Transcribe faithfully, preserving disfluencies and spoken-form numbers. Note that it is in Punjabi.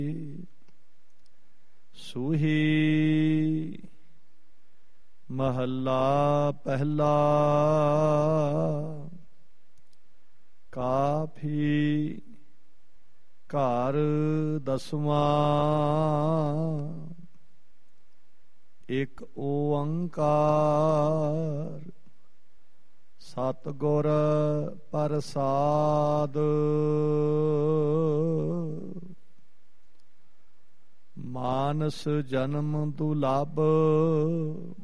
ਸੂਹੀ ਮਹੱਲਾ ਪਹਿਲਾ। ਕਾਫੀ ਘਰ ਦਸਵਾਂ। ਇੱਕ ਓੰਕਾਰ ਸਤਿਗੁਰ ਪ੍ਰਸਾਦ। ਮਾਨਸ ਜਨਮ ਦੁਲੱਭ